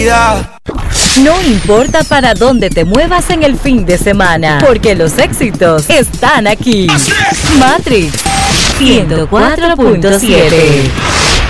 No importa para dónde te muevas en el fin de semana, porque los éxitos están aquí. Matrix 104.7.